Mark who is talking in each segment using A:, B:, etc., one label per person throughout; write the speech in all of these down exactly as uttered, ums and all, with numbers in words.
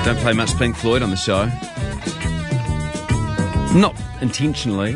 A: Don't play much Pink Floyd on the show. Not intentionally.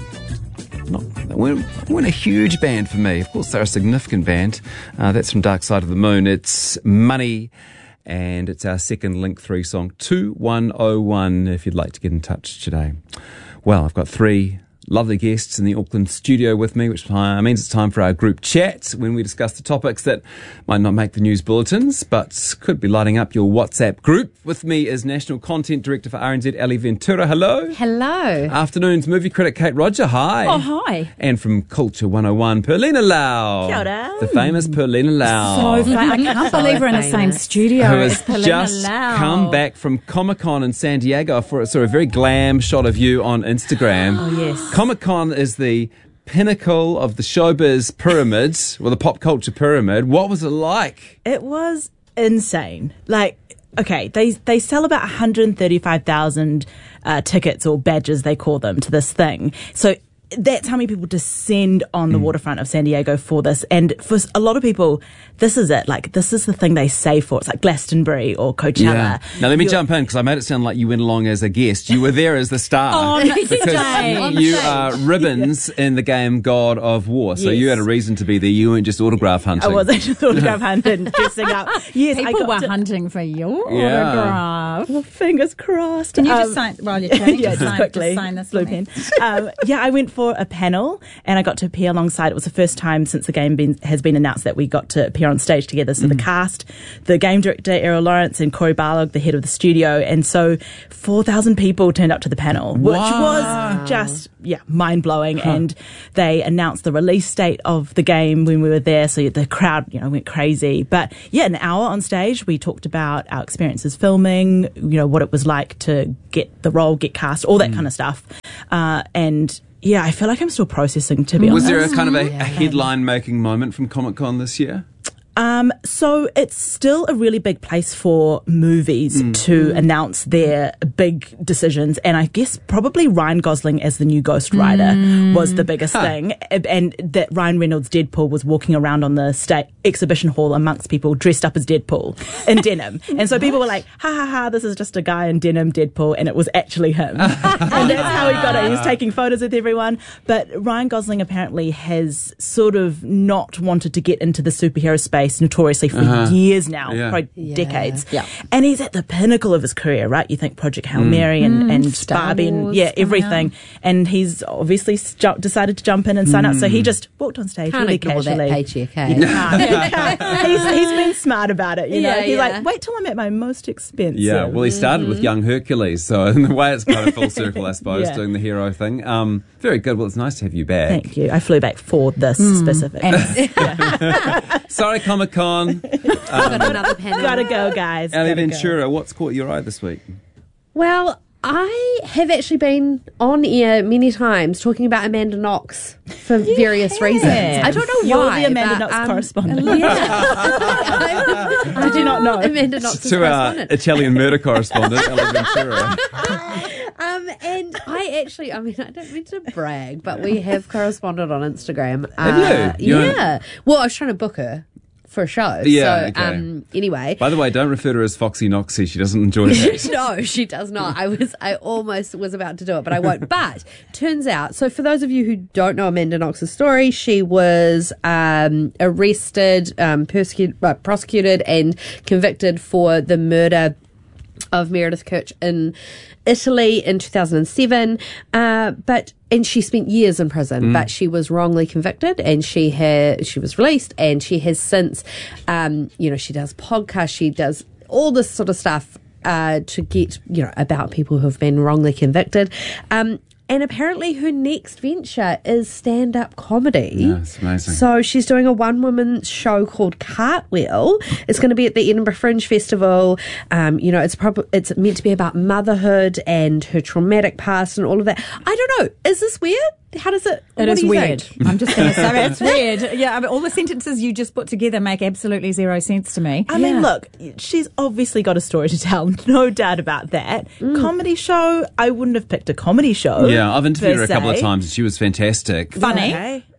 A: Not, they weren't, they weren't a huge band for me. Of course, they're a significant band. Uh, that's from Dark Side of the Moon. It's Money, and it's our second Link three song, two one oh one, if you'd like to get in touch today. Well, I've got three lovely guests in the Auckland studio with me, which means it's time for our group chat when we discuss the topics that might not make the news bulletins, but could be lighting up your WhatsApp group. With me is National Content Director for R N Z, Ali Ventura. Hello.
B: Hello.
A: Afternoon's movie critic, Kate Roger. Hi.
B: Oh, hi.
A: And from Culture one oh one, Perlina Lau.
B: Kia ora.
A: The famous Perlina Lau.
B: So fun. I can't believe we're in the same studio.
A: Who has
B: Perlina
A: just
B: Lau.
A: come back from Comic-Con in San Diego for a sort of very glam shot of you on Instagram.
B: Oh, yes.
A: Comic-Con is the pinnacle of the showbiz pyramid, or the pop culture pyramid. What was it like?
C: It was insane. Like, okay, they they sell about one hundred thirty-five thousand uh, tickets, or badges they call them, to this thing. So that's how many people descend on the mm. waterfront of San Diego for this. And for a lot of people, this is it. Like, this is the thing they save for. It's like Glastonbury or Coachella.
A: Yeah. Now, let me
C: You're,
A: jump in, because I made it sound like you went along as a guest. You were there as the star.
B: On
A: because
B: stage.
A: you, you are ribbons in the game God of War. So
C: Yes.
A: you had a reason to be there. You weren't just autograph hunting.
C: I wasn't just autograph hunting, dressing up. Yes,
B: People
C: I got
B: were
C: to,
B: hunting for your
A: Yeah.
B: autograph.
C: well, fingers crossed.
B: Can you
C: Um,
B: just sign, while you're chatting,
C: yeah,
B: just,
C: just
B: sign,
C: quickly,
B: just sign this
C: blue
B: for me?
C: pen. um, yeah, I went for a panel, and I got to appear alongside. It was the first time since the game been, has been announced that we got to appear on stage together. So mm. the cast, the game director Errol Lawrence, and Corey Barlog, the head of the studio, and so four thousand people turned up to the panel, which
A: wow.
C: was just yeah mind blowing. Huh. And they announced the release date of the game when we were there, so the crowd you know went crazy. But yeah, an hour on stage, we talked about our experiences filming, you know what it was like to get the role, get cast, all that mm. kind of stuff, uh, and. Yeah, I feel like I'm still processing, to be
A: Was
C: honest.
A: there a kind of a, a headline-making moment from Comic-Con this year?
C: Um, so it's still a really big place for movies mm. to mm. announce their big decisions, and I guess probably Ryan Gosling as the new Ghost Rider mm. was the biggest huh. thing, and that Ryan Reynolds' Deadpool was walking around on the sta- exhibition hall amongst people dressed up as Deadpool in denim, and so people were like, ha ha ha, this is just a guy in denim Deadpool, and it was actually him. And that's how he got it. He was taking photos with everyone, but Ryan Gosling apparently has sort of not wanted to get into the superhero space notoriously for uh-huh. years now,
A: yeah.
C: probably
B: yeah.
C: decades.
B: Yeah.
C: And he's at the pinnacle of his career, right? You think Project Hail Mary mm. and,
B: mm,
C: and
B: Star
C: Barbie and yeah, everything. Out. And he's obviously ju- decided to jump in and sign mm. up. So he just walked on stage
B: can't
C: really
B: ignore
C: casually.
B: That paycheck, eh?
C: You can't. You can't. he's, he's been smart about it, you know.
B: Yeah,
C: he's
B: yeah.
C: like, wait till I'm at my most expensive.
A: Yeah, well, he started
B: mm-hmm.
A: with Young Hercules, so in a way it's kind of full circle, I suppose,
C: yeah.
A: doing the hero thing. Um, very good. Well, it's nice to have you back.
C: Thank you. I flew back for this mm. specific.
A: Sorry, Comic-Con.
B: I've got another panel.
C: Gotta go, guys.
A: Ali
C: Gotta
A: Ventura,
C: go.
A: what's caught your eye this week?
B: Well, I have actually been on air many times talking about Amanda Knox for
C: you
B: various
C: have.
B: reasons. I don't know
C: You're
B: why.
C: the Amanda
B: but,
C: Knox
B: um,
C: correspondent.
B: Yeah.
C: Did you not know?
B: Amanda Knox
A: To our Italian murder correspondent, Ali Ventura.
B: Um, and I actually, I mean, I don't mean to brag, but we have corresponded on Instagram.
A: Have
B: uh,
A: you?
B: Yeah. Well, I was trying to book her for a show.
A: Yeah,
B: So,
A: okay.
B: um, anyway.
A: By the way, don't refer to her as Foxy Noxy. She doesn't enjoy that.
B: No, she does not. I was, I almost was about to do it, but I won't. But turns out, so for those of you who don't know Amanda Knox's story, she was um, arrested, um, persecuted, uh, prosecuted, and convicted for the murder of Meredith Kerch in Italy in two thousand seven, uh, but and she spent years in prison, mm. but she was wrongly convicted, and she had she was released, and she has since, um, you know, she does podcasts, she does all this sort of stuff uh, to get you know about people who have been wrongly convicted. Um, And apparently her next venture is stand-up comedy.
A: Yeah, it's amazing.
B: So she's doing a one-woman show called Cartwheel. It's going to be at the Edinburgh Fringe Festival. Um, you know, it's prob- it's meant to be about motherhood and her traumatic past and all of that. I don't know. Is this weird? How does it...
D: It
B: what
D: is
B: do you
D: weird.
B: think?
D: I'm just going to say it's weird. Yeah, I mean, all the sentences you just put together make absolutely zero sense to me.
C: I mean, look, she's obviously got a story to tell, no doubt about that. Mm. Comedy show, I wouldn't have picked a comedy show.
A: Yeah, I've interviewed her a couple of
C: se.
A: times and she was fantastic.
D: Funny.
C: Okay.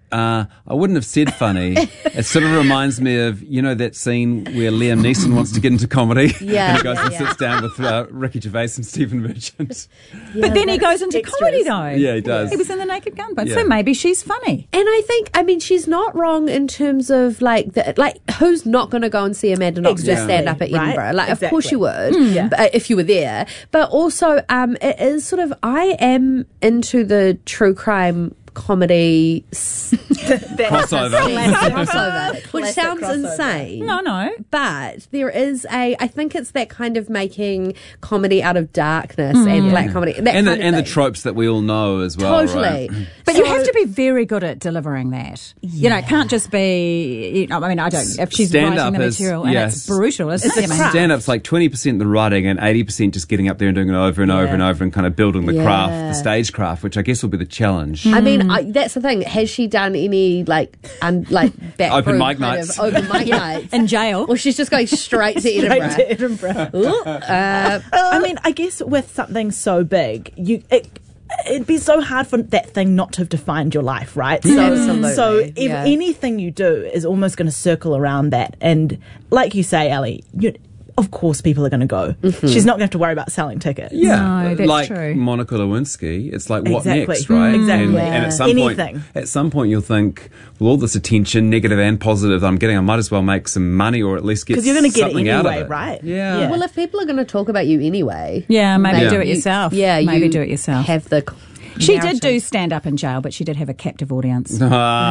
A: Uh, I wouldn't have said funny. It sort of reminds me of, you know, that scene where Liam Neeson wants to get into comedy.
B: Yeah,
A: and he goes
B: yeah,
A: and
B: yeah.
A: sits down with uh, Ricky Gervais and Stephen Merchant.
D: But then he goes into
C: extras.
D: comedy, though.
A: Yeah, he does.
D: He was in The Naked Gun, but
A: Yeah.
D: so maybe she's funny.
B: And I think, I mean, she's not wrong in terms of like, the, like who's not going to go and see Amanda Knox just
C: Exactly,
B: stand up at
C: right?
B: Edinburgh? Like, of course you would,
C: Exactly. Yeah.
B: but, uh, if you were there. But also, um, it is sort of, I am into the true crime comedy s-
A: Crossover.
B: crossover, which
C: Classic
B: sounds
C: crossover.
B: insane.
D: No, no.
B: But there is a, I think it's that kind of making comedy out of darkness and black comedy. That
A: And the,
B: kind of
A: and the
B: thing.
A: tropes that we all know as well.
B: Totally.
A: Right?
D: But
B: So-
D: you have to be very good at delivering that. You know, it can't just be, you know, I mean, I don't, if she's
A: Stand
D: writing
A: up
D: the
A: is-
D: material and
A: yes.
D: it's brutal, isn't it? I mean,
A: Stand up's like twenty percent the writing and eighty percent just getting up there and doing it over and over
C: Yeah.
A: and over and kind of building the
B: Yeah.
A: craft, the stage craft, which I guess will be the challenge.
B: I mean, I, that's the thing. Has she done any like un, like back
A: Open
B: room
A: mic
B: kind
A: nights.
B: of open mic nights?
D: in jail.
B: Or she's just going straight to
C: Straight
B: Edinburgh.
C: to Edinburgh.
B: Ooh, uh,
C: I mean, I guess with something so big, you it, it'd be so hard for that thing not to have defined your life, right? So,
B: Absolutely,
C: so if
B: yeah.
C: anything you do is almost going to circle around that, and like you say, Ali, you, of course people are going to go. She's not going to have to worry about selling tickets.
A: Yeah,
D: No, that's
A: like
D: true.
A: Monica Lewinsky, it's like what
C: Exactly.
A: next, right?
C: Mm, exactly.
A: And,
C: Yeah.
A: and at some
C: Anything.
A: point, at some point, you'll think, well, all this attention, negative and positive, I'm getting, I might as well make some money or at least get
C: Because you're going to get it
A: something out of
C: anyway,
A: it.
C: right?
A: Yeah.
C: Yeah.
B: well, if people are going to talk about you anyway,
D: Yeah, maybe
B: then
D: do it yourself.
B: Yeah,
D: Maybe
B: you
D: do it yourself.
B: Have the
D: She
B: narrative.
D: did do stand up in jail, but she did have a captive audience.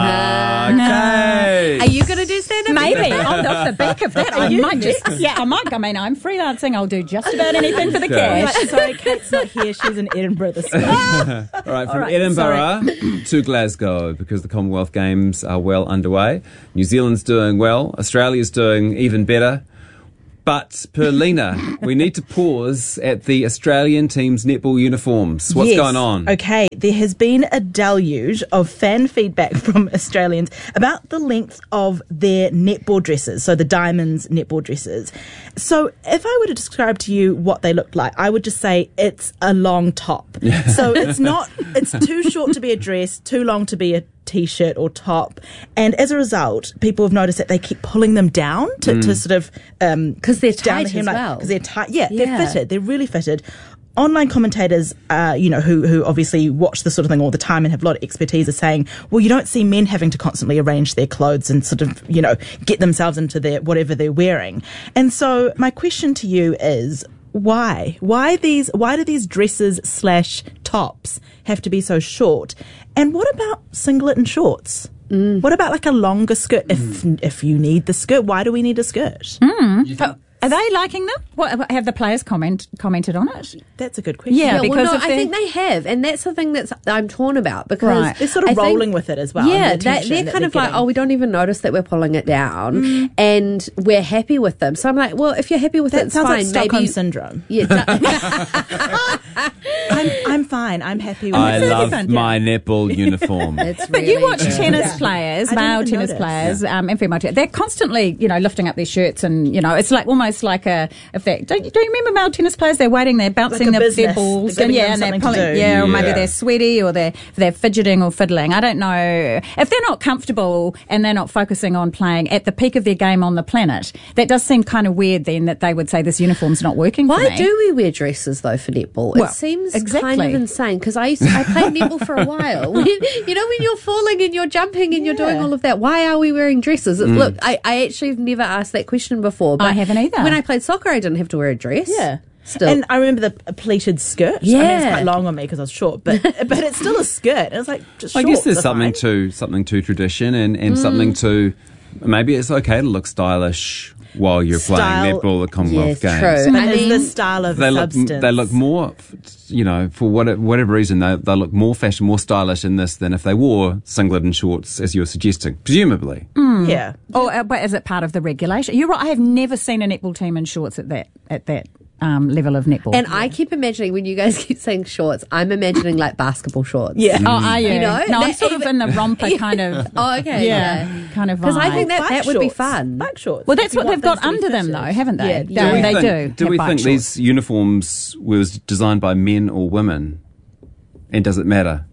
A: Ah, okay.
B: Are you going to do stand up?
D: Maybe on the, off the back of that, I might just. Yeah, I might. I mean, I'm freelancing. I'll do just about anything for the
A: Okay.
D: cash.
C: Right, sorry, Kate's not here. She's in Edinburgh this week.
A: All right, from
C: right,
A: Edinburgh to Glasgow, because the Commonwealth Games are well underway. New Zealand's doing well. Australia's doing even better. But, per Lena, we need to pause at the Australian team's netball uniforms. What's
C: Yes.
A: going on?
C: Okay, there has been a deluge of fan feedback from Australians about the length of their netball dresses, so the Diamonds netball dresses. So if I were to describe to you what they look like, I would just say it's a long top. So it's not, it's too short to be a dress, too long to be a t-shirt or top, and as a result people have noticed that they keep pulling them down to, to sort of um
B: 'Cause they're
C: down the
B: tight as
C: hemline,
B: well.
C: because they're tight. Yeah,
B: Yeah.
C: they're fitted, they're really fitted. Online commentators, uh, you know, who who obviously watch this sort of thing all the time and have a lot of expertise, are saying, well, you don't see men having to constantly arrange their clothes and sort of, you know, get themselves into their whatever they're wearing. And so my question to you is, why? Why these? Why do these dresses slash tops have to be so short? And what about singlet and shorts? What about like a longer skirt? If if you need the skirt, why do we need a skirt?
D: Are they liking them? What have the players comment commented on it?
C: That's a good question.
D: Yeah,
B: Yeah, well,
D: because
B: no,
D: of
B: I
D: their-
B: think they have, and that's the thing that's I'm torn about because
D: Right.
C: They're sort of
B: I think-
C: rolling with it as well,
B: Yeah,
C: and the
B: they,
C: attention
B: they're
C: that
B: kind
C: they're
B: of like,
C: getting.
B: oh, we don't even notice that we're pulling it down, and we're happy with them. So I'm like, well, if you're happy with it,
C: That
B: it's
C: sounds
B: fine.
C: like Stockholm
B: Maybe,
C: syndrome.
B: yeah,
C: I'm, I'm fine. I'm happy with
A: I
C: it.
A: love
D: fun,
A: my netball uniform.
B: it's
D: But
B: really
D: you watch
B: good.
D: tennis players,
C: I didn't
D: male
C: even
D: tennis
C: notice.
D: players, um, and female tennis. They're constantly, you know, lifting up their shirts, and you know, it's like almost like a effect. Don't you, don't you remember male tennis players? They're waiting, they're bouncing
C: a
D: their,
C: business.
D: their balls,
C: They're
D: and
C: giving
D: yeah,
C: them
D: and they're
C: something to
D: pulling,
C: do.
D: yeah, or maybe
A: Yeah.
D: they're sweaty, or they're they're fidgeting or fiddling. I don't know if they're not comfortable and they're not focusing on playing at the peak of their game on the planet. That does seem kind of weird. Then that they would say this uniform's not working.
B: Why
D: for me.
B: do we wear dresses though for netball?
D: Well,
B: it seems
D: exactly.
B: kind of insane because I used to, I played netball for a while. When, you know, when you're falling and you're jumping and you're doing
C: Yeah.
B: all of that, why are we wearing dresses? It, Look, I, I actually have never asked that question before. But
D: I haven't either.
B: When I played soccer, I didn't have to wear a dress.
C: Yeah.
B: Still.
C: And I remember the pleated skirt. I mean, it's
B: Yeah.
C: quite long on me because I was short, but but it's still a skirt. And it's like just
A: I guess
C: shorts
A: there's
C: are
A: something
C: fine.
A: to something to tradition and, and something to maybe it's okay to look stylish while you're
C: Style-
A: playing netball at Commonwealth
B: Yes,
A: Games.
B: true.
C: But
B: I
C: is
B: mean,
C: the style of
A: They look
C: substance.
A: they look more, you know, for whatever, whatever reason they they look more fashion, more stylish in this than if they wore singlet and shorts, as you were suggesting, presumably.
C: Yeah.
D: Or uh, but is it part of the regulation? You're right. I have never seen a netball team in shorts at that at that um, level of netball.
B: And I keep imagining when you guys keep saying shorts, I'm imagining like basketball shorts.
C: Yeah.
D: oh, are you?
B: You know,
D: no, I'm
B: that
D: sort of
B: even-
D: in the romper kind of.
B: Oh, okay.
D: yeah,
B: Yeah.
D: kind of.
B: Because I
D: vibe.
B: think that,
C: Bike
B: that would be
C: shorts.
B: fun.
C: Bike shorts.
D: Well, that's
C: If you
D: what
C: want
D: they've got
C: things to be
D: under them,
C: fitted.
D: though, haven't they?
C: Yeah.
D: They,
C: Do we
D: they
A: think,
D: do.
A: Do
D: have
A: we
D: bike
A: think
D: shorts.
A: these uniforms was designed by men or women? And does it matter?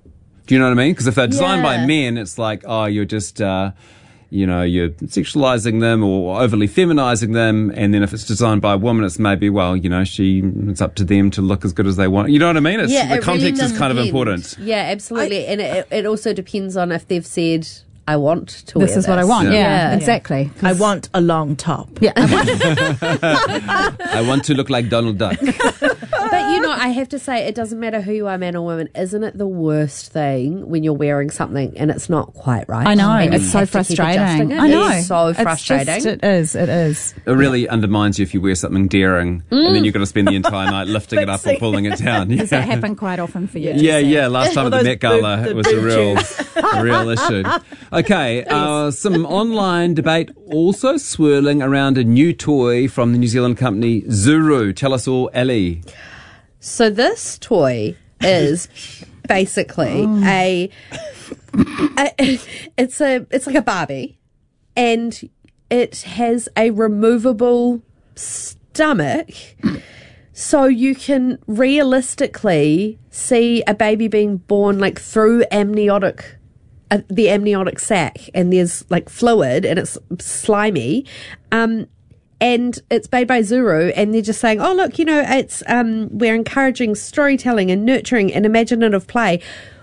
A: Do you know what I mean? Because if they're designed
B: Yeah.
A: by men, it's like, oh, you're just, uh, you know, you're sexualizing them or overly feminizing them. And then if it's designed by a woman, it's maybe, well, you know, she it's up to them to look as good as they want. You know what I mean? It's,
B: Yeah,
A: the
B: it really
A: context
B: does
A: is kind of
B: depend.
A: important.
B: Yeah, absolutely. and it, it also depends on if they've said, I want to wear
D: This is what I
B: this.
D: want.
A: Yeah.
D: Yeah,
B: Yeah.
D: exactly.
C: I want a long top.
D: Yeah, I want-
A: I want to look like Donald Duck.
B: But, you know, I have to say, it doesn't matter who you are, man or woman. Isn't it the worst thing when you're wearing something and it's not quite right?
D: I know.
B: And you
D: It's so
B: have to keep adjusting
D: frustrating.
B: it?
D: I know.
B: It's so
D: It's
B: frustrating.
D: just- it is. It is.
A: It really undermines you if you wear something daring and then you've got to spend the entire night lifting it up or pulling it down.
D: Does that happen quite often for you?
A: Yeah,
D: Jesse?
A: yeah. Last time
C: All
A: at the
C: those
A: Met Gala,
C: boob-
A: it
C: the
A: was a
C: boob
A: real,
C: shoes.
A: a real issue. Okay, uh, some online debate also swirling around a new toy from the New Zealand company Zuru. Tell us all, Ellie.
B: So this toy is basically a, a it's a it's like a Barbie, and it has a removable stomach, so you can realistically see a baby being born like through amniotic. Uh, the amniotic sac, and there's like fluid and it's slimy, um, and it's made by Zuru, and they're just saying, oh look, you know, it's um, we're encouraging storytelling and nurturing and imaginative play.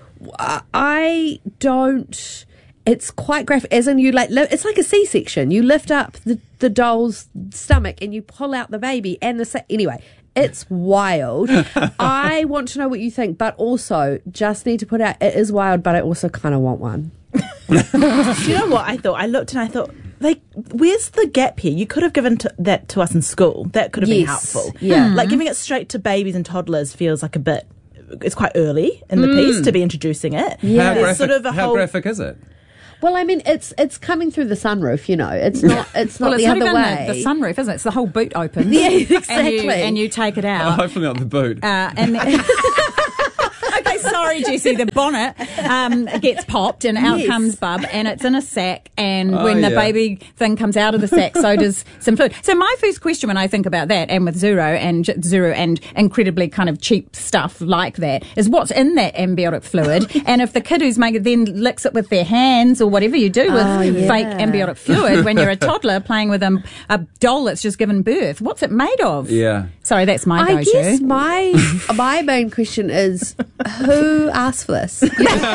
B: I don't. It's quite graphic, as in you like. Li- it's like a C-section. You lift up the, the doll's stomach and you pull out the baby and the sa- anyway. It's wild. I want to know what you think, but also just need to put out, it is wild, but I also kind of want one.
C: Do you know what I thought? I looked and I thought, like, where's the gap here? You could have given to, that to us in school. That could have been
B: Yes.
C: helpful.
B: Yeah.
C: Like, giving it straight to babies and toddlers feels like a bit, it's quite early in the piece to be introducing it.
B: Yeah.
A: How
C: There's
A: graphic,
C: sort of a
A: how
C: whole...
A: graphic is it?
B: Well, I mean, it's it's coming through the sunroof, you know. It's not it's not
D: Well, it's
B: the
D: not
B: other
D: even
B: way.
D: the, the sunroof, isn't it? It's the whole boot opens.
B: Yeah,
D: And you,
B: exactly.
D: and you take it
A: Oh,
D: out.
A: hopefully not the boot.
D: Uh, and okay, sorry, Jessie. The bonnet um, gets popped, and out
B: Yes.
D: comes Bub, and it's in a sack. And
A: Oh,
D: when the
A: yeah.
D: baby thing comes out of the sack, so does some fluid. So my first question when I think about that, and with Zuru and J- Zuru and incredibly kind of cheap stuff like that, is what's in that amniotic fluid, and if the kid who's making it then licks it with their hands or whatever you do with
B: Oh, yeah.
D: fake amniotic fluid when you're a toddler playing with a, a doll that's just given birth, what's it made of?
A: Yeah.
D: Sorry, that's my
B: I
D: go-to.
B: guess my my main question is, who asked for this? You know,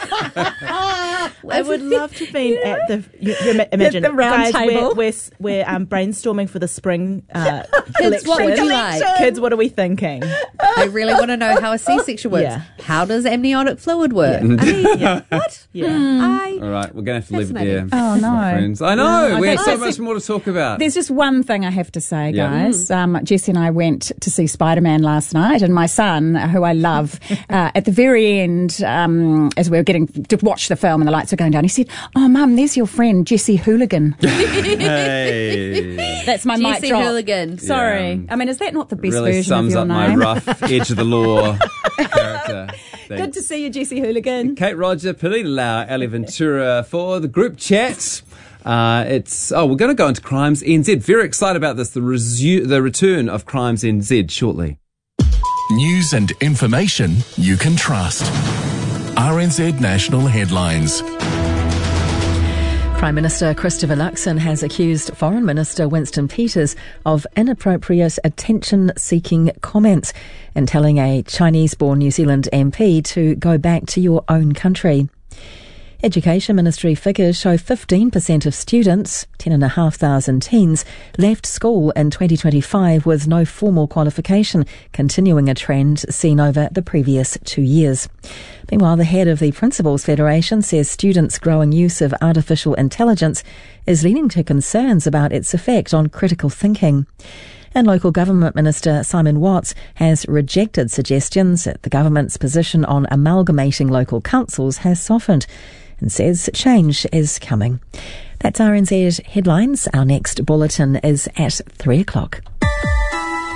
C: I would love to have been at the, you, you ima- imagine,
D: the round
C: guys,
D: table.
C: We're, we're, we're um, brainstorming for the spring uh,
B: Kids, what would
C: collection.
B: you like?
C: Kids, what are we thinking?
B: I really want to know how a C-section works.
C: Yeah.
B: How does amniotic fluid work? I mean, what?
C: Yeah.
B: I
A: All right, we're going to have to leave it there.
B: Fascinating.
D: Oh, no.
A: my friends. I know.
D: No,
A: we have
D: that's-
A: so
D: that's-
A: much more to talk about.
D: There's just one thing I have to say,
A: Yeah.
D: guys. Um, Jessie and I went to see Spider-Man last night, and my son, who I love, uh, at the very end, um, as we were getting to watch the film and the lights were going down, he said, "Oh, Mum, there's your friend Jessie Hooligan."
A: Hey.
D: That's my mic
B: Jessie
D: drop.
B: Hooligan.
D: Sorry.
A: Yeah.
D: I mean, is that not the best
A: really
D: version
A: sums
D: of
A: up
D: your
A: my
D: name?
A: rough edge of the law character.
D: Good to see you, Jessie Hooligan.
A: Kate Roger, Pelita Lau, Ali Ventura for the group chat. Uh, it's oh, we're going to go into Crimes N Z. Very excited about this. The resu- the return of Crimes N Z shortly.
E: News and information you can trust. R N Z National Headlines.
F: Prime Minister Christopher Luxon has accused Foreign Minister Winston Peters of inappropriate attention-seeking comments and telling a Chinese-born New Zealand M P to go back to your own country. Education Ministry figures show fifteen percent of students, ten thousand five hundred teens, left school in twenty twenty-five with no formal qualification, continuing a trend seen over the previous two years. Meanwhile, the head of the Principals Federation says students' growing use of artificial intelligence is leading to concerns about its effect on critical thinking. And Local Government Minister Simon Watts has rejected suggestions that the government's position on amalgamating local councils has softened and says change is coming. That's R N Z Headlines. Our next bulletin is at three o'clock.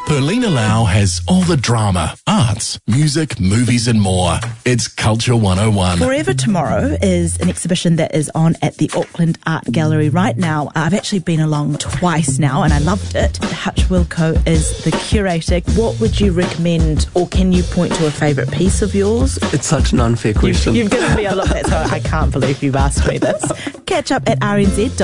E: Berlina Lau has all the drama, arts, music, movies and more. It's Culture one oh one.
C: Forever Tomorrow is an exhibition that is on at the Auckland Art Gallery right now. I've actually been along twice now and I loved it. Hutch Wilco is the curator. What would you recommend, or can you point to a favourite piece of yours?
G: It's such an unfair question.
C: You've, you've given me a look, that's why I can't believe you've asked me this. Catch up at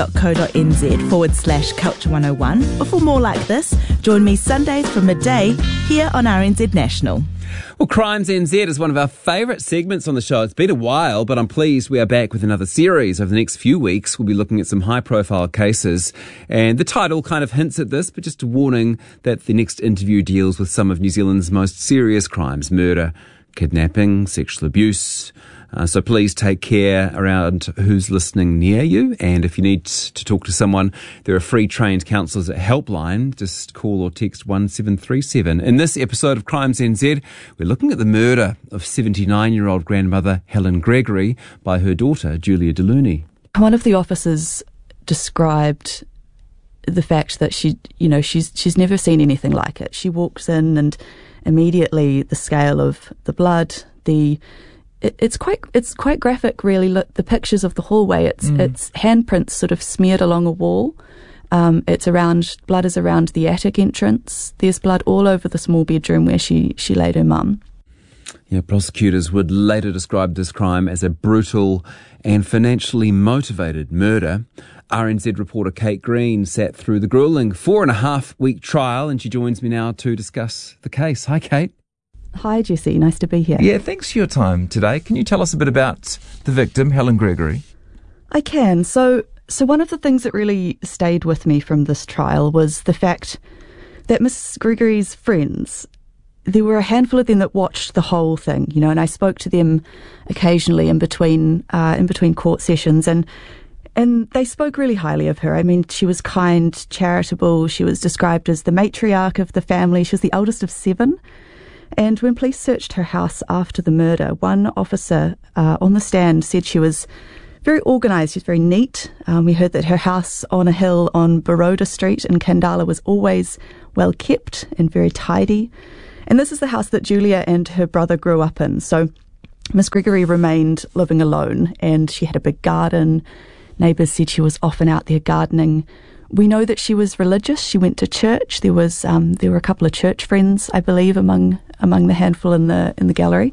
C: rnz.co.nz forward slash culture one oh one. Or for more like this, join me Sundays from midday here on R N Z National.
A: Well, Crimes N Z is one of our favourite segments on the show. It's been a while, but I'm pleased we are back with another series. Over the next few weeks, we'll be looking at some high-profile cases. And the title kind of hints at this, but just a warning that the next interview deals with some of New Zealand's most serious crimes: murder, kidnapping, sexual abuse. Uh, so please take care around who's listening near you. And if you need to talk to someone, there are free trained counsellors at Helpline. Just call or text one seven three seven. In this episode of Crimes N Z, we're looking at the murder of seventy-nine-year-old grandmother Helen Gregory by her daughter, Julia Delooney.
H: One of the officers described the fact that she, you know, she's she's never seen anything like it. She walks in and immediately the scale of the blood, the it, it's quite it's quite graphic, really. Look, the pictures of the hallway. It's mm. it's handprints sort of smeared along a wall. Um, it's around blood is around the attic entrance. There's blood all over the small bedroom where she she laid her mum.
A: Yeah, prosecutors would later describe this crime as a brutal and financially motivated murder. R N Z reporter Kate Green sat through the gruelling four and a half week trial, and she joins me now to discuss the case. Hi, Kate.
H: Hi, Jesse. Nice to be here.
I: Yeah, thanks for your time today. Can you tell us a bit about the victim, Helen Gregory?
H: I can. So, so one of the things that really stayed with me from this trial was the fact that Miss Gregory's friends, there were a handful of them that watched the whole thing, you know, and I spoke to them occasionally in between uh, in between court sessions, and and they spoke really highly of her. I mean, she was kind, charitable. She was described as the matriarch of the family. She was the eldest of seven. And when police searched her house after the murder, one officer uh, on the stand said she was very organised. She was very neat. Um, we heard that her house on a hill on Baroda Street in Kandala was always well kept and very tidy. And this is the house that Julia and her brother grew up in. So Miss Gregory remained living alone, and she had a big garden. Neighbours said she was often out there gardening. We know that she was religious. She went to church. There was um, there were a couple of church friends, I believe, among among the handful in the in the gallery.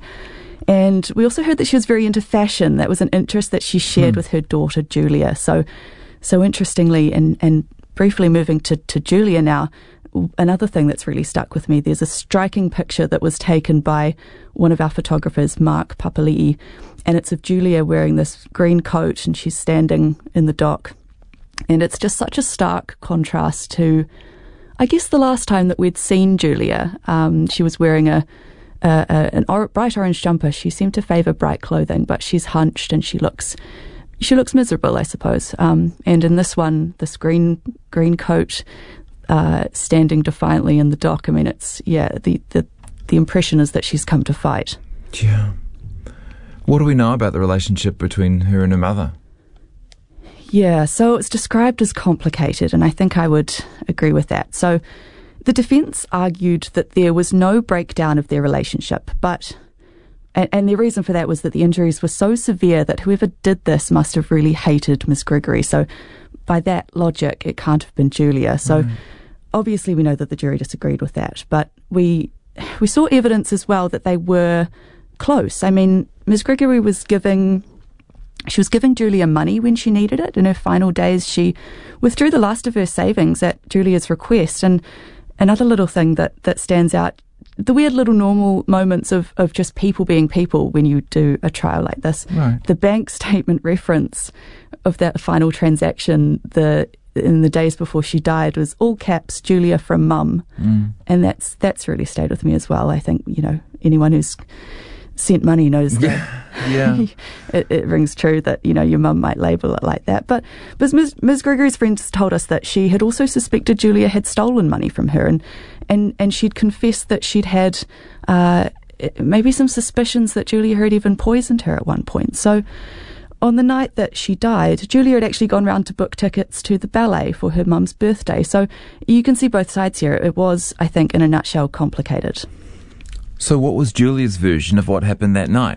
H: And we also heard that she was very into fashion. That was an interest that she shared mm. with her daughter Julia. So so interestingly, and, and briefly moving to, to Julia now, another thing that's really stuck with me, there's a striking picture that was taken by one of our photographers, Mark Papali'i, and it's of Julia wearing this green coat and she's standing in the dock. And it's just such a stark contrast to, I guess, the last time that we'd seen Julia. Um, she was wearing a, a, a an or, bright orange jumper. She seemed to favour bright clothing, but she's hunched and she looks she looks miserable, I suppose. Um, and in this one, this green green coat, uh, standing defiantly in the dock. I mean, it's yeah. The, the the impression is that she's come to fight.
I: Yeah. What do we know about the relationship between her and her mother?
H: Yeah, so it's described as complicated, and I think I would agree with that. So the defence argued that there was no breakdown of their relationship, but and, and the reason for that was that the injuries were so severe that whoever did this must have really hated Miss Gregory. So by that logic, it can't have been Julia. So mm. obviously we know that the jury disagreed with that, but we we saw evidence as well that they were close. I mean, Miss Gregory was giving... She was giving Julia money when she needed it. In her final days, she withdrew the last of her savings at Julia's request. And another little thing that, that stands out, the weird little normal moments of, of just people being people when you do a trial like this.
I: Right.
H: The bank statement reference of that final transaction, the in the days before she died, was all caps, Julia from mum. Mm. And that's that's really stayed with me as well. I think, you know, anyone who's sent money knows that
I: yeah.
H: it, it rings true that, you know, your mum might label it like that. But, but Miz Miz Gregory's friends told us that she had also suspected Julia had stolen money from her, and, and, and she'd confessed that she'd had uh, maybe some suspicions that Julia had even poisoned her at one point. So on the night that she died, Julia had actually gone round to book tickets to the ballet for her mum's birthday. So you can see both sides here. It was, I think, in a nutshell, complicated.
I: So what was Julia's version of what happened that night?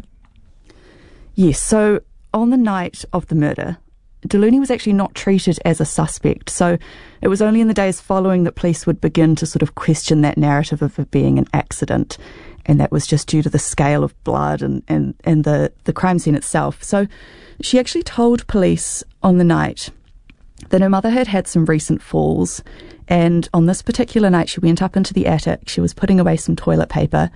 H: Yes, so on the night of the murder, Deluni was actually not treated as a suspect. So it was only in the days following that police would begin to sort of question that narrative of it being an accident. And that was just due to the scale of blood and, and, and the, the crime scene itself. So she actually told police on the night that her mother had had some recent falls. And on this particular night, she went up into the attic. She was putting away some toilet paper.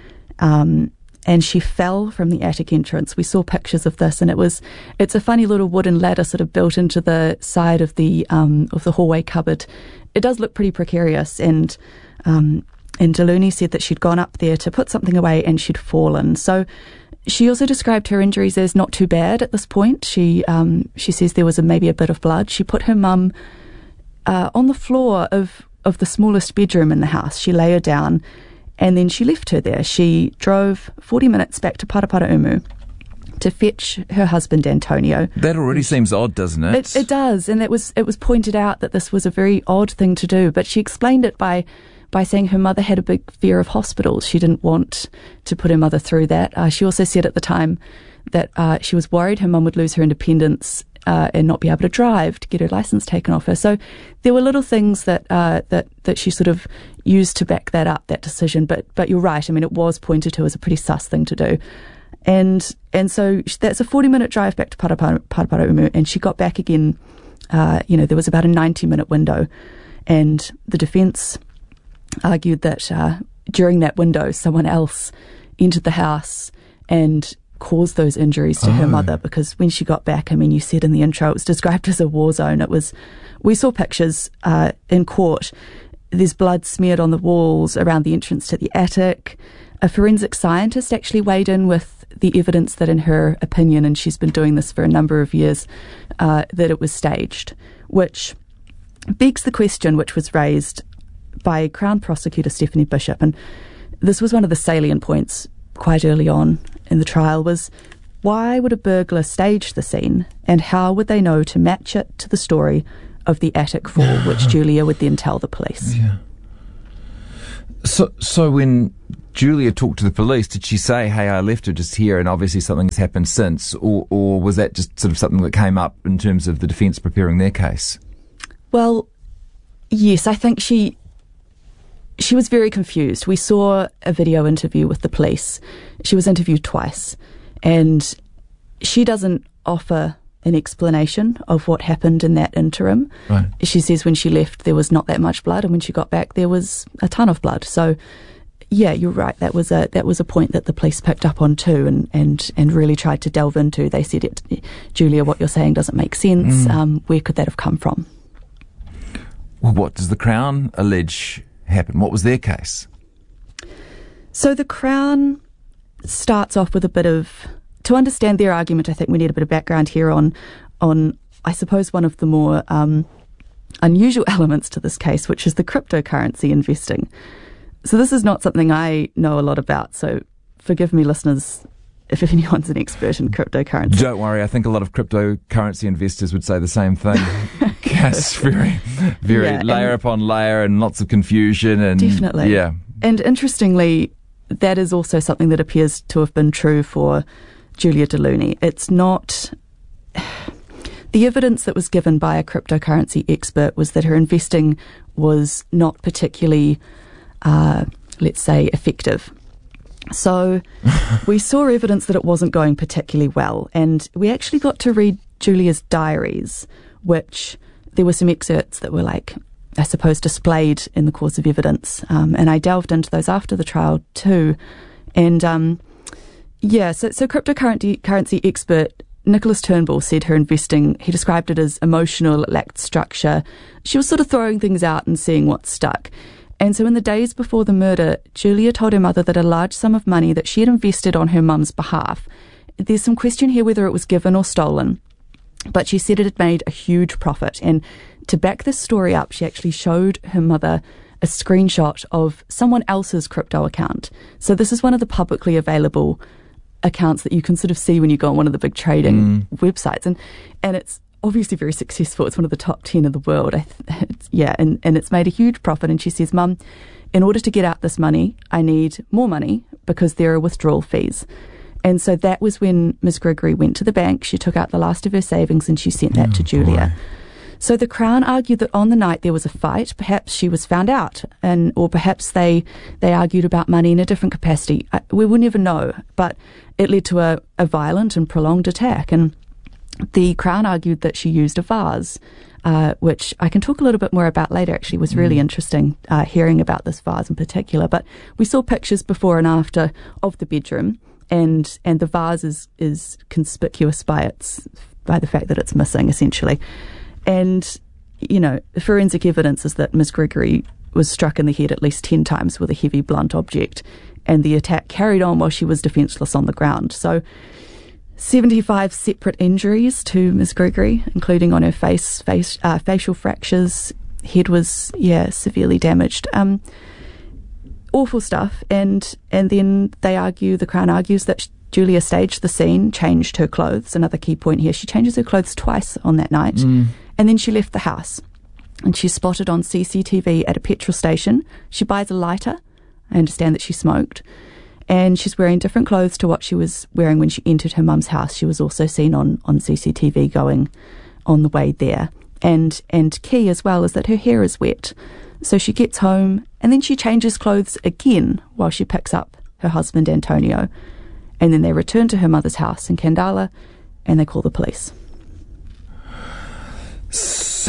H: Um, and she fell from the attic entrance. We saw pictures of this, and it was, it's a funny little wooden ladder sort of built into the side of the, um, of the hallway cupboard. It does look pretty precarious, and, um, and Deluni said that she'd gone up there to put something away and she'd fallen. So she also described her injuries as not too bad at this point. She, um, she says there was a, maybe a bit of blood. She put her mum, uh, on the floor of, of the smallest bedroom in the house. She lay her down, and then she left her there. She drove forty minutes back to Paraparaumu to fetch her husband, Antonio.
I: That already seems odd, doesn't it?
H: It, it does, and it was it was pointed out that this was a very odd thing to do, but she explained it by by saying her mother had a big fear of hospitals. She didn't want to put her mother through that. Uh, she also said at the time that uh, she was worried her mum would lose her independence Uh, and not be able to drive, to get her license taken off her. So there were little things that uh, that that she sort of used to back that up, that decision. But but you're right. I mean, it was pointed to as a pretty sus thing to do, and and so that's a forty minute drive back to Paraparaumu, and she got back again. Uh, you know, there was about a ninety minute window, and the defence argued that uh, during that window, someone else entered the house and caused those injuries to oh. her mother, because when she got back, I mean, you said in the intro, it was described as a war zone. It was, we saw pictures uh, in court. There's blood smeared on the walls around the entrance to the attic. A forensic scientist actually weighed in with the evidence that, in her opinion, and she's been doing this for a number of years, uh, that it was staged, which begs the question, which was raised by Crown Prosecutor Stephanie Bishop, and this was one of the salient points quite early on in the trial, was why would a burglar stage the scene, and how would they know to match it to the story of the attic fall, which Julia would then tell the police?
I: Yeah. So, so when Julia talked to the police, did she say, hey, I left her just here and obviously something's happened since, or, or was that just sort of something that came up in terms of the defence preparing their case?
H: Well, yes, I think she... She was very confused. We saw a video interview with the police. She was interviewed twice, and she doesn't offer an explanation of what happened in that interim.
I: Right.
H: She says when she left there was not that much blood, and when she got back there was a ton of blood. So, yeah, you're right. That was a that was a point that the police picked up on too, and, and, and really tried to delve into. They said, it, Julia, what you're saying doesn't make sense. Mm. Um, where could that have come from?
I: Well, what does the Crown allege happened? What was their case?
H: So the Crown starts off with a bit of, to understand their argument, I think we need a bit of background here on, on I suppose, one of the more um, unusual elements to this case, which is the cryptocurrency investing. So this is not something I know a lot about, so forgive me, listeners, if anyone's an expert in cryptocurrency.
I: Don't worry, I think a lot of cryptocurrency investors would say the same thing. Yes, very, very yeah, layer upon layer and lots of confusion. And
H: definitely.
I: Yeah.
H: And interestingly, that is also something that appears to have been true for Julia Deluni. It's not... The evidence that was given by a cryptocurrency expert was that her investing was not particularly, uh, let's say, effective. So we saw evidence that it wasn't going particularly well, and we actually got to read Julia's diaries, which there were some excerpts that were, like, I suppose, displayed in the course of evidence, um, and I delved into those after the trial too. And um, yeah, so, so cryptocurrency currency expert Nicholas Turnbull said her investing, he described it as emotional, it lacked structure. She was sort of throwing things out and seeing what stuck. And so in the days before the murder, Julia told her mother that a large sum of money that she had invested on her mum's behalf, there's some question here whether it was given or stolen, but she said it had made a huge profit. And to back this story up, she actually showed her mother a screenshot of someone else's crypto account. So this is one of the publicly available accounts that you can sort of see when you go on one of the big trading mm. websites, and and it's obviously very successful. It's one of the top ten in the world. I th- it's, yeah, and, and it's made a huge profit. And she says, Mum, in order to get out this money, I need more money because there are withdrawal fees. And so that was when Miss Gregory went to the bank. She took out the last of her savings and she sent that
I: oh,
H: to Julia.
I: Boy.
H: So the Crown argued that on the night there was a fight. Perhaps she was found out, and or perhaps they they argued about money in a different capacity. I, we will never know, but it led to a, a violent and prolonged attack. And the Crown argued that she used a vase, uh, which I can talk a little bit more about later. Actually, was really mm. interesting uh, hearing about this vase in particular. But we saw pictures before and after of the bedroom, and and the vase is is conspicuous by its by the fact that it's missing, essentially. And, you know, forensic evidence is that Miss Gregory was struck in the head at least ten times with a heavy blunt object, and the attack carried on while she was defenceless on the ground. So seventy-five separate injuries to Miss Gregory, including on her face, face uh, facial fractures. Head was, yeah, severely damaged. Um, awful stuff. And, and then they argue, the Crown argues that Julia staged the scene, changed her clothes. Another key point here, she changes her clothes twice on that night. Mm. And then she left the house, and she's spotted on C C T V at a petrol station. She buys a lighter. I understand that she smoked. And she's wearing different clothes to what she was wearing when she entered her mum's house. She was also seen on, on C C T V going on the way there. And, and key as well is that her hair is wet. So she gets home, and then she changes clothes again while she picks up her husband, Antonio. And then they return to her mother's house in Kandala, and they call the police.
I: So,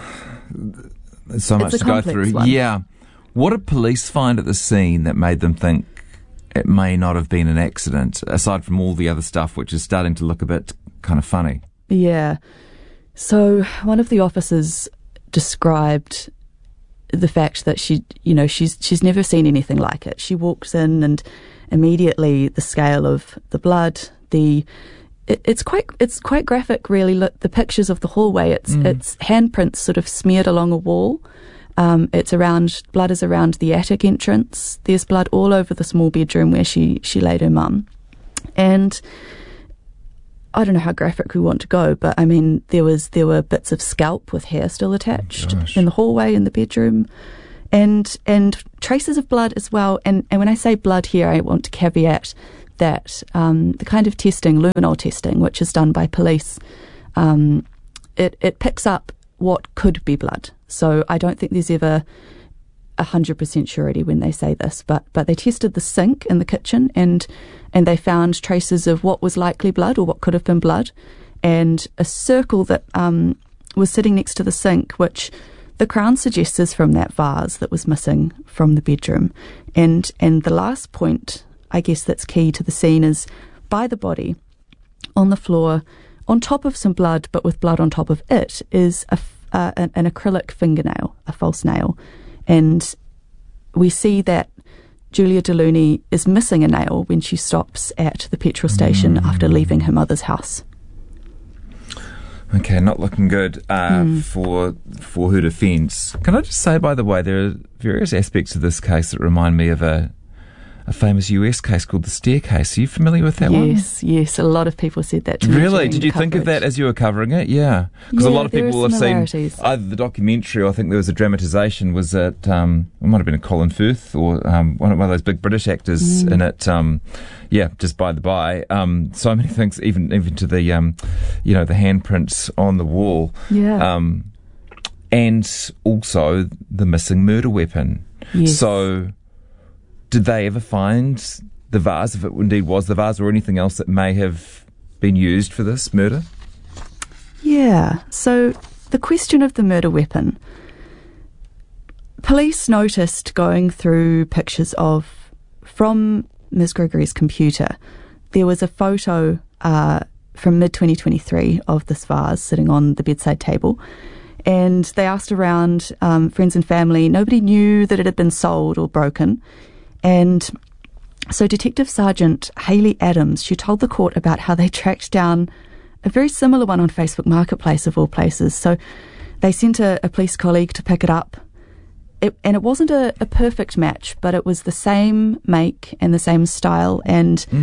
I: so much to go through.
H: One.
I: Yeah. What did police find at the scene that made them think it may not have been an accident, aside from all the other stuff, which is starting to look a bit kind of funny?
H: Yeah. So one of the officers described the fact that she, you know, she's she's never seen anything like it. She walks in, and immediately the scale of the blood, the it, it's quite it's quite graphic, really. Look, the pictures of the hallway. It's mm. it's handprints sort of smeared along a wall. Um, it's around blood is around the attic entrance. There's blood all over the small bedroom where she she laid her mum, and I don't know how graphic we want to go, but I mean there was there were bits of scalp with hair still attached
I: oh,
H: in the hallway in the bedroom. And and traces of blood as well. And, and when I say blood here, I want to caveat that um, the kind of testing, luminol testing, which is done by police, um, it, it picks up what could be blood. So I don't think there's ever one hundred percent surety when they say this. But but they tested the sink in the kitchen, and and they found traces of what was likely blood or what could have been blood, and a circle that um, was sitting next to the sink, which the Crown suggests is from that vase that was missing from the bedroom. And and the last point, I guess, that's key to the scene is by the body, on the floor, on top of some blood, but with blood on top of it, is a, uh, an, an acrylic fingernail, a false nail. And we see that Julia Duluni is missing a nail when she stops at the petrol station mm. after leaving her mother's house.
I: Okay, not looking good uh, mm. for for her defence. Can I just say, by the way, there are various aspects of this case that remind me of a a famous U S case called The Staircase. Are you familiar with that
H: yes,
I: one?
H: Yes, yes. A lot of people said that to me.
I: Really? Did you think of that as you were covering it? Yeah. Because
H: yeah,
I: a lot of people have seen either the documentary, or I think there was a dramatisation, was it, um, it might have been a Colin Firth or um, one, of, one of those big British actors mm. in it. Um, yeah, just by the by. Um, so many things, even even to the, um, you know, the handprints on the wall.
H: Yeah.
I: Um, and also the missing murder weapon.
H: Yes.
I: So did they ever find the vase, if it indeed was the vase, or anything else that may have been used for this murder?
H: Yeah. So the question of the murder weapon. Police noticed going through pictures of, from Miz Gregory's computer, there was a photo uh, from mid twenty twenty-three of this vase sitting on the bedside table. And they asked around um, friends and family. Nobody knew that it had been sold or broken. And so Detective Sergeant Hayley Adams, she told the court about how they tracked down a very similar one on Facebook Marketplace, of all places. So they sent a, a police colleague to pick it up. It, and it wasn't a, a perfect match, but it was the same make and the same style. And mm.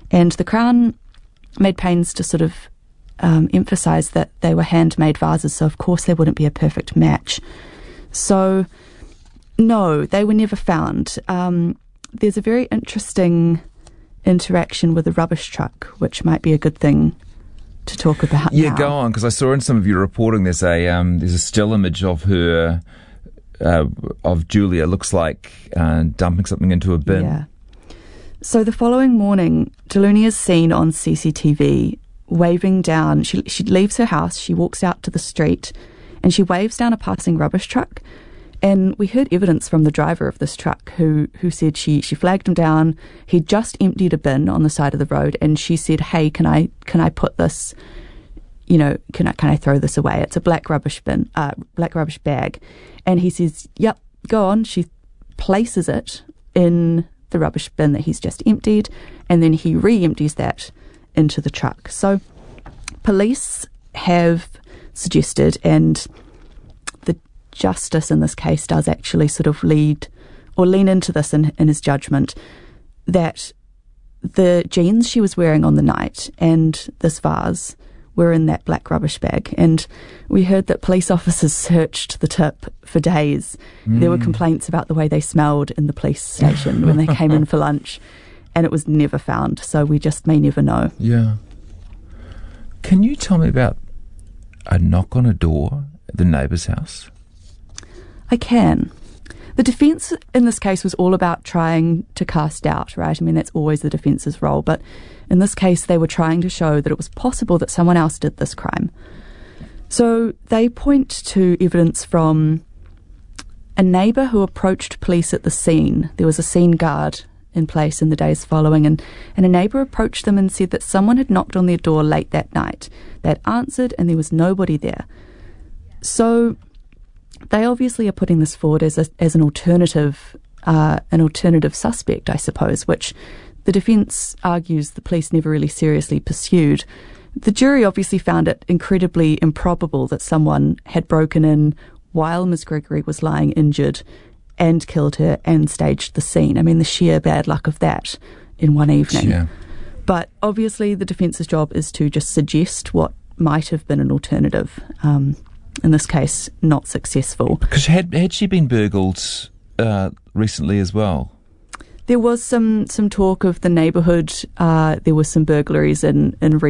H: And the Crown made pains to sort of um, emphasise that they were handmade vases, so of course they wouldn't be a perfect match. So, no, they were never found. Um, there's a very interesting interaction with the rubbish truck, which might be a good thing to talk about
I: Yeah,
H: now.
I: go on, because I saw in some of your reporting there's a um, there's a still image of her, uh, of Julia, looks like uh, dumping something into a bin.
H: Yeah. So the following morning, Deluni is seen on C C T V waving down. She she leaves her house, she walks out to the street, and she waves down a passing rubbish truck. And we heard evidence from the driver of this truck who, who said she, she flagged him down. He'd just emptied a bin on the side of the road, and she said, "Hey, can I can I put this, you know, can I can I throw this away? It's a black rubbish bin, uh, black rubbish bag." And he says, "Yep, go on." She places it in the rubbish bin that he's just emptied, and then he re-empties that into the truck. So police have suggested, and the justice in this case does actually sort of lead or lean into this in, in his judgment, that the jeans she was wearing on the night and this vase were in that black rubbish bag. And we heard that police officers searched the tip for days. Mm. There were complaints about the way they smelled in the police station when they came in for lunch, and it was never found. So we just may never know.
I: Yeah. Can you tell me about a knock on a door at the neighbour's house?
H: I can. The defence in this case was all about trying to cast doubt, right? I mean, that's always the defence's role. But in this case, they were trying to show that it was possible that someone else did this crime. So they point to evidence from a neighbour who approached police at the scene. There was a scene guard in place in the days following, and, and a neighbour approached them and said that someone had knocked on their door late that night. They'd answered and there was nobody there. So they obviously are putting this forward as a, as an alternative, uh, an alternative suspect, I suppose, which the defence argues the police never really seriously pursued. The jury obviously found it incredibly improbable that someone had broken in while Miss Gregory was lying injured and killed her and staged the scene. I mean, the sheer bad luck of that in one evening.
I: Yeah.
H: But obviously the defence's job is to just suggest what might have been an alternative. Um, in this case, not successful.
I: Because had, had she been burgled uh, recently as well?
H: There was some, some talk of the neighbourhood. Uh, there were some burglaries in, in